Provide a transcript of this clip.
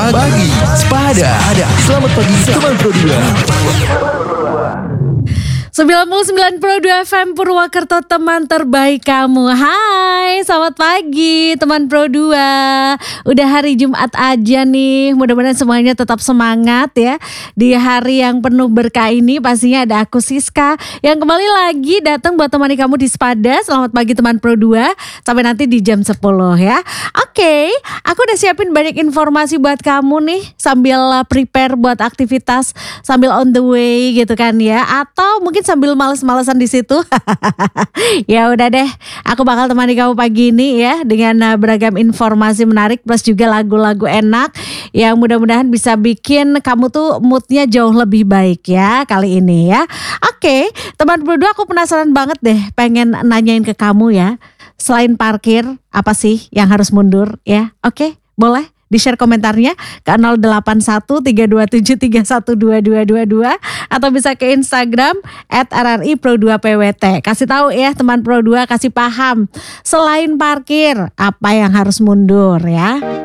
Pagi Sepada. Selamat pagi teman Pro 99,2 FM Purwakarta, teman terbaik kamu. Hai, selamat pagi teman Pro 2. Udah hari Jumat aja nih. Mudah-mudahan semuanya tetap semangat ya. Di hari yang penuh berkah ini pastinya ada aku Siska yang kembali lagi datang buat temani kamu di Sepada. Selamat pagi teman Pro 2. Sampai nanti di jam 10 ya. Oke, aku udah siapin banyak informasi buat kamu nih sambil prepare buat aktivitas, sambil on the way gitu kan ya. Atau mungkin sambil males-malesan di situ. Ya udah deh, aku bakal temani kamu pagi ini ya dengan beragam informasi menarik plus juga lagu-lagu enak yang mudah-mudahan bisa bikin kamu tuh moodnya jauh lebih baik ya kali ini ya. Oke, teman berdua, aku penasaran banget deh, pengen nanyain ke kamu ya. Selain parkir, apa sih yang harus mundur ya? Oke, boleh di-share komentarnya ke 081327312222 atau bisa ke Instagram @rripro2pwt. Kasih tahu ya teman Pro 2, kasih paham. Selain parkir, apa yang harus mundur ya?